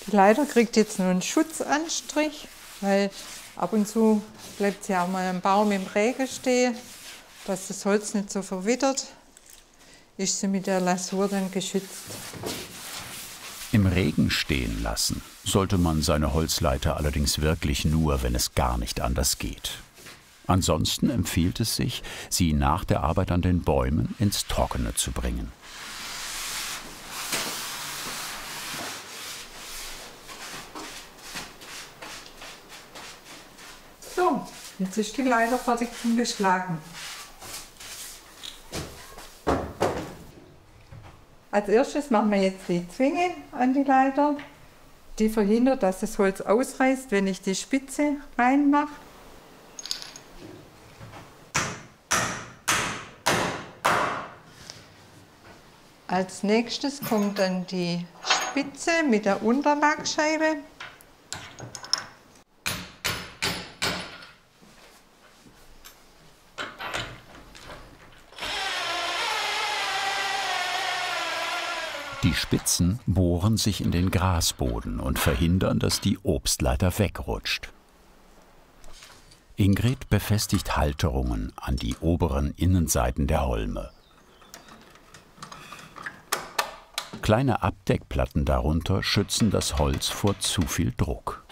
Die Leiter kriegt jetzt nur einen Schutzanstrich, weil ab und zu bleibt sie auch mal am Baum im Regen stehen, dass das Holz nicht so verwittert, ist sie mit der Lasur dann geschützt. Im Regen stehen lassen sollte man seine Holzleiter allerdings wirklich nur, wenn es gar nicht anders geht. Ansonsten empfiehlt es sich, sie nach der Arbeit an den Bäumen ins Trockene zu bringen. So, jetzt ist die Leiter fertig zum Beschlagen. Als erstes machen wir jetzt die Zwinge an die Leiter. Die verhindert, dass das Holz ausreißt, wenn ich die Spitze reinmache. Als nächstes kommt dann die Spitze mit der Unterlackscheibe. Die Spitzen bohren sich in den Grasboden und verhindern, dass die Obstleiter wegrutscht. Ingrid befestigt Halterungen an die oberen Innenseiten der Holme. Kleine Abdeckplatten darunter schützen das Holz vor zu viel Druck.